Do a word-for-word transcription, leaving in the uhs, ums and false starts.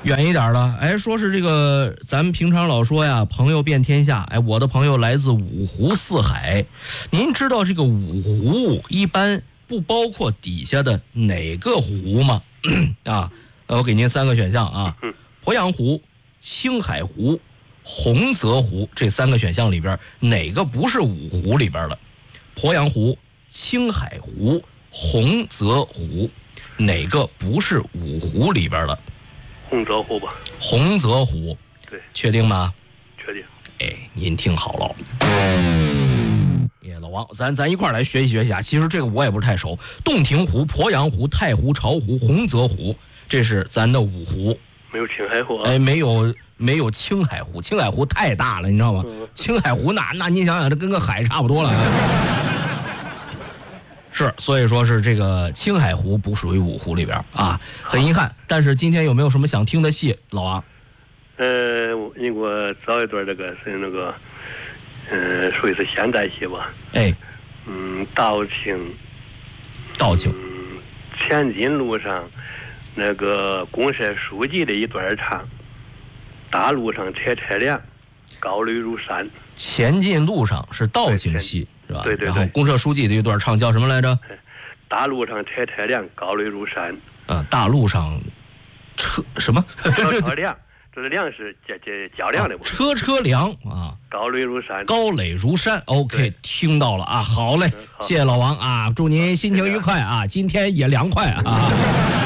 远一点的，哎，说是这个，咱们平常老说呀，朋友遍天下。哎，我的朋友来自五湖四海，您知道这个五湖一般不包括底下的哪个湖吗？啊，我给您三个选项啊，鄱阳湖、青海湖、洪泽湖，这三个选项里边哪个不是五湖里边的？鄱阳湖、青海湖、洪泽湖，哪个不是五湖里边的？ 洪泽湖吧。 洪泽湖， 对， 确定吗？ 确定。 哎，您听好了。耶，老王，咱咱一块儿来学习学习啊。其实这个我也不是太熟。洞庭湖、鄱阳湖、太湖、巢湖、洪泽湖，这是咱的五湖。 没有青海湖、啊。 哎，没有没有青海湖，青海湖太大了，你知道吗？嗯、青海湖那那您想想，这跟个海差不多了。是，所以说是这个青海湖不属于五湖里边啊，很遗憾。但是今天有没有什么想听的戏，老王？ 呃，你给我找一段这个是那个，嗯、呃，属于是现代戏吧？ 哎， 嗯，道情， 道情， 嗯，前进路上那个公社书记的一段唱，大路上车车辆，高垒如山。 前进路上是道情戏。是吧？ 对对对。 然后公社书记的一段唱叫什么来着？ 大路上车车辆，高垒如山。 啊，大路上车什么？ 车车辆，这是粮食较较较量的、啊。 车车粮啊， 高垒如山。 高垒如山。OK， 听到了啊，好嘞，好谢谢老王啊，祝您心情愉快啊，今天也凉快啊。